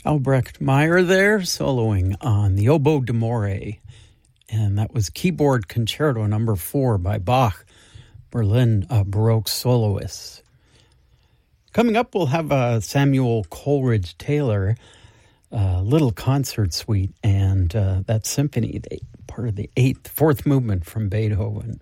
Albrecht Meyer there, soloing on the Oboe d'Amore. And that was Keyboard Concerto No. 4 by Bach, Berlin Baroque soloists. Coming up, we'll have Samuel Coleridge Taylor, Little Concert Suite, and that symphony, part of the fourth movement from Beethoven.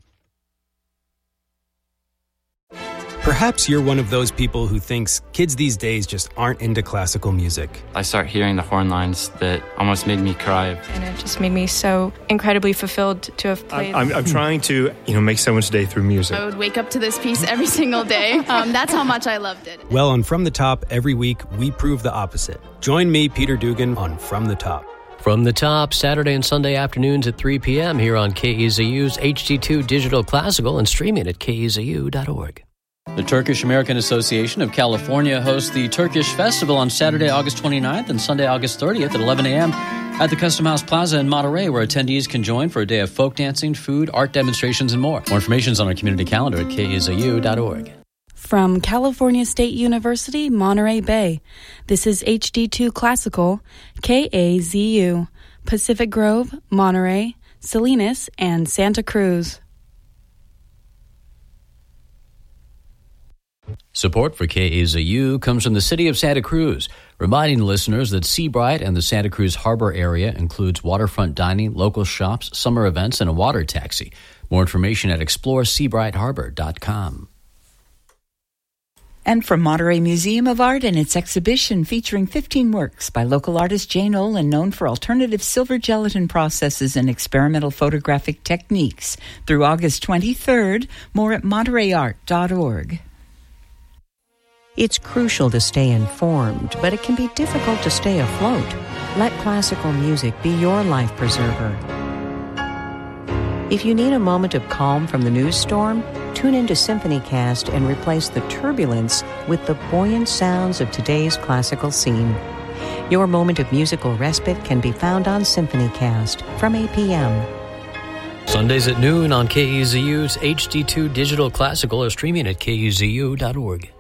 Perhaps you're one of those people who thinks kids these days just aren't into classical music. I start hearing the horn lines that almost made me cry. And it just made me so incredibly fulfilled to have played. I'm trying to, make someone's day through music. I would wake up to this piece every single day. That's how much I loved it. Well, on From the Top, every week, we prove the opposite. Join me, Peter Dugan, on From the Top. From the Top, Saturday and Sunday afternoons at 3 p.m. here on KEZU's HD2 Digital Classical and streaming at kezu.org. The Turkish American Association of California hosts the Turkish Festival on Saturday, August 29th and Sunday, August 30th at 11 a.m. at the Custom House Plaza in Monterey, where attendees can join for a day of folk dancing, food, art demonstrations, and more. More information is on our community calendar at kezu.org. From California State University, Monterey Bay, this is HD2 Classical, KAZU, Pacific Grove, Monterey, Salinas, and Santa Cruz. Support for KAZU comes from the City of Santa Cruz, reminding listeners that Seabright and the Santa Cruz Harbor area includes waterfront dining, local shops, summer events, and a water taxi. More information at exploreseabrightharbor.com. And from Monterey Museum of Art and its exhibition featuring 15 works by local artist Jane Olin, known for alternative silver gelatin processes and experimental photographic techniques. Through August 23rd, more at montereyart.org. It's crucial to stay informed, but it can be difficult to stay afloat. Let classical music be your life preserver. If you need a moment of calm from the news storm, tune into SymphonyCast and replace the turbulence with the buoyant sounds of today's classical scene. Your moment of musical respite can be found on SymphonyCast from 8 p.m. Sundays at noon on KEZU's HD2 Digital Classical or streaming at kezu.org.